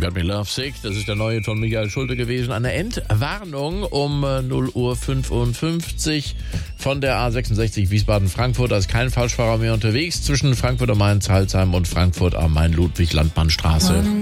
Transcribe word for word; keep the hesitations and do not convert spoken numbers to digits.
Got Me Love Sick, das ist der neue von Michael Schulte gewesen. Eine Entwarnung um null Uhr fünfundfünfzig von der A sechsundsechzig Wiesbaden-Frankfurt. Da ist kein Falschfahrer mehr unterwegs zwischen Frankfurt am Main, Salzheim und Frankfurt am Main, Ludwig-Landmann-Straße.